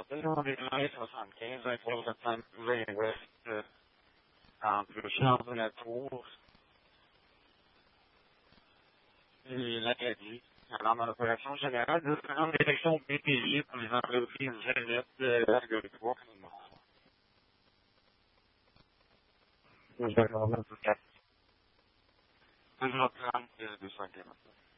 on est dans les 75, 23 septembre, ouest, entre Charles de la Tour et l'Acadie. Alors, dans l'opération générale, de prendre l'élection BPI pour les entreprises Jeannette de l'Argoritoire. Je vais regarder tout ça. 2h30, 240.